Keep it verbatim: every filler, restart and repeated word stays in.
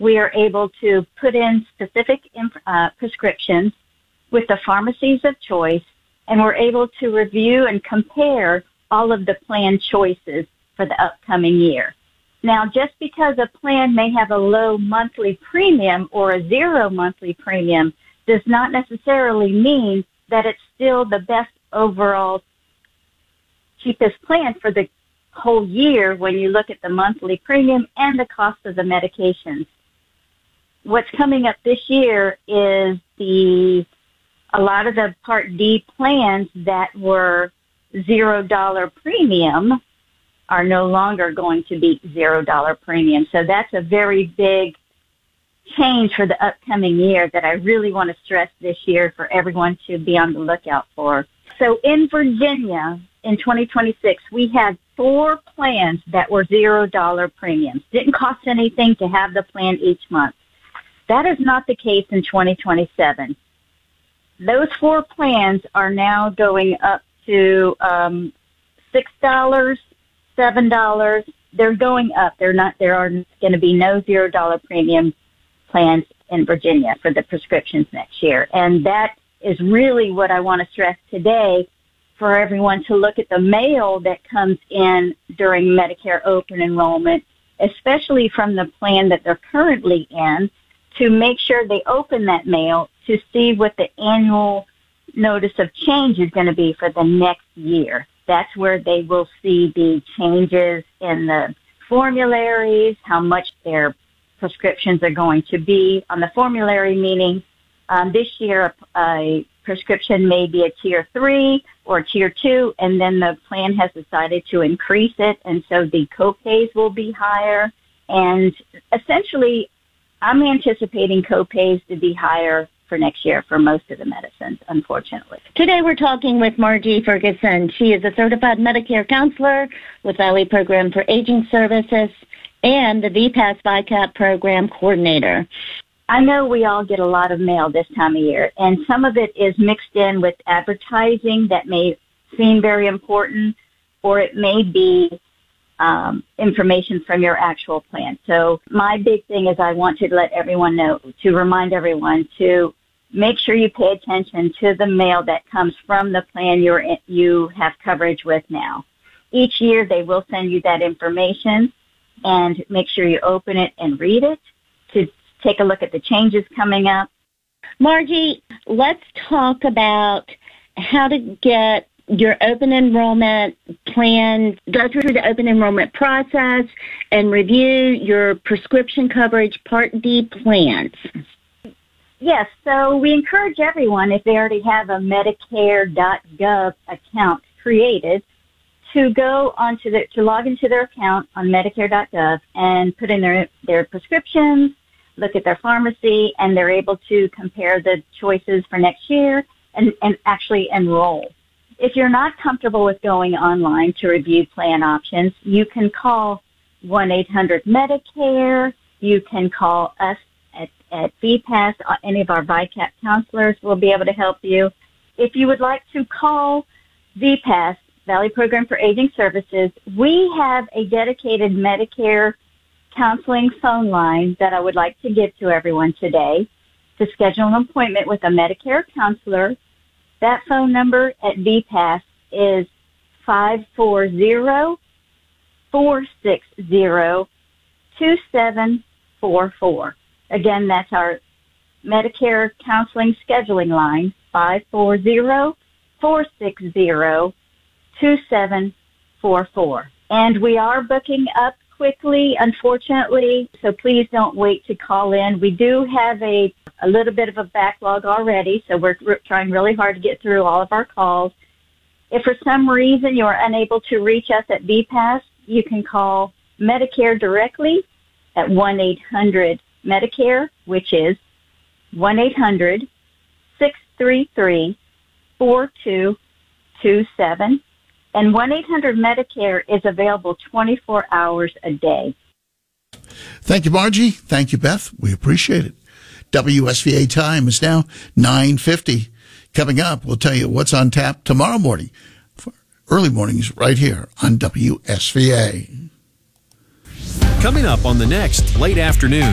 we are able to put in specific uh, prescriptions with the pharmacies of choice, and we're able to review and compare all of the plan choices for the upcoming year. Now, just because a plan may have a low monthly premium or a zero monthly premium does not necessarily mean that it's still the best overall cheapest plan for the whole year when you look at the monthly premium and the cost of the medications. What's coming up this year is the a lot of the Part D plans that were zero dollar premium are no longer going to be zero dollar premium. So that's a very big change for the upcoming year that I really want to stress this year for everyone to be on the lookout for. So in Virginia, in twenty twenty-six, we had four plans that were zero dollar premiums. Didn't cost anything to have the plan each month. That is not the case in twenty twenty-seven. Those four plans are now going up to um, six dollars, seven dollars. They're going up. They're not. There are going to be no zero dollar premium plans in Virginia for the prescriptions next year, and that is really what I want to stress today for everyone to look at the mail that comes in during Medicare open enrollment, especially from the plan that they're currently in, to make sure they open that mail to see what the annual notice of change is going to be for the next year. That's where they will see the changes in the formularies, how much their prescriptions are going to be. On the formulary, meaning um, this year a, a prescription may be a tier three or tier two, and then the plan has decided to increase it, and so the copays will be higher. And essentially, I'm anticipating copays to be higher for next year for most of the medicines, unfortunately. Today we're talking with Margie Ferguson. She is a certified Medicare counselor with Valley Program for Aging Services and the V PASS V CAP program coordinator. I know we all get a lot of mail this time of year, and some of it is mixed in with advertising that may seem very important, or it may be um, information from your actual plan. So my big thing is I want to let everyone know, to remind everyone to make sure you pay attention to the mail that comes from the plan you're in, you have coverage with now. Each year they will send you that information, and make sure you open it and read it to take a look at the changes coming up. Margie, let's talk about how to get your open enrollment plan, go through the open enrollment process, and review your prescription coverage Part D plans. Yes, so we encourage everyone, if they already have a Medicare dot gov account created, to go onto the, to log into their account on Medicare dot gov and put in their, their prescriptions, look at their pharmacy, and they're able to compare the choices for next year and, and actually enroll. If you're not comfortable with going online to review plan options, you can call one eight hundred Medicare. You can call us at, at V PASS. Any of our V CAP counselors will be able to help you. If you would like to call V PASS, Valley Program for Aging Services, we have a dedicated Medicare counseling phone line that I would like to give to everyone today to schedule an appointment with a Medicare counselor. That phone number at V PASS is five four zero, four six zero, two seven four four. Again, that's our Medicare counseling scheduling line, five four zero, four six zero, two seven four four. And we are booking up quickly, unfortunately, so please don't wait to call in. We do have a, a little bit of a backlog already, so we're, we're trying really hard to get through all of our calls. If for some reason you're unable to reach us at V PASS, you can call Medicare directly at one eight hundred Medicare, which is one eight hundred, six three three, four two two seven. And one eight hundred Medicare is available twenty-four hours a day. Thank you, Margie. Thank you, Beth. We appreciate it. W S V A time is now nine fifty. Coming up, we'll tell you what's on tap tomorrow morning for early mornings right here on W S V A. Coming up on the next Late Afternoon.